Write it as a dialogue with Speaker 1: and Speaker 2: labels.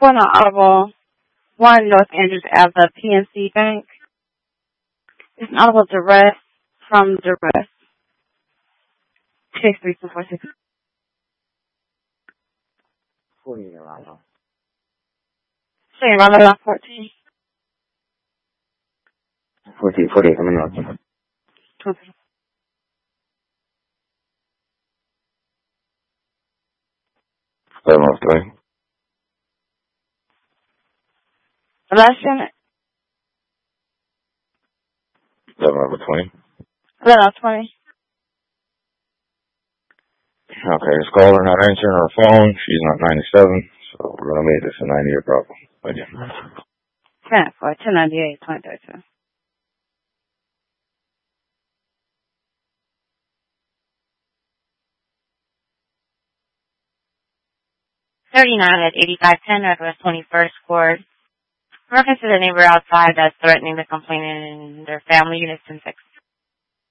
Speaker 1: For the audible, 1 North Andrews Ave, the PNC Bank. It's an audible duress from duress. 63246.
Speaker 2: 40 around.
Speaker 1: Say around about 14.
Speaker 2: 40, coming up.
Speaker 1: 20.
Speaker 2: Seven of three.
Speaker 1: The last unit?
Speaker 2: 11/20.
Speaker 1: 11/20.
Speaker 2: Okay, this caller not answering her phone. She's not 97, so we're gonna make this a 90-year problem. Thank you.
Speaker 1: 10/4, 10/98, 2032.
Speaker 3: At 8510 Northwest 21st Court. Reference to the neighbor outside that's threatening the complainant and their family units in 6.